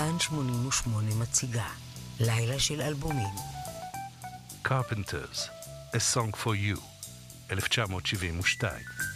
כאן 88 מציגה לילה של אלבומים. Carpenters, A Song for You, 1972.